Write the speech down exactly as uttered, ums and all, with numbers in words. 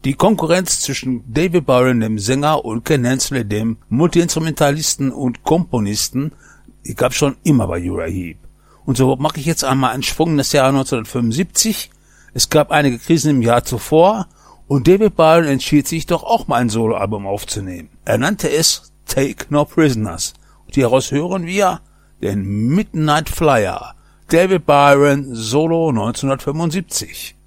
Die Konkurrenz zwischen David Byron, dem Sänger, und Ken Hensley, dem Multiinstrumentalisten und Komponisten, die gab schon immer bei Uriah Heep. Und so mache ich jetzt einmal einen Sprung in das Jahr neunzehnhundertfünfundsiebzig. Es gab einige Krisen im Jahr zuvor und David Byron entschied sich doch auch mal ein Soloalbum aufzunehmen. Er nannte es Take No Prisoners. Und hieraus hören wir den Midnight Flyer. David Byron, Solo neunzehnhundertfünfundsiebzig.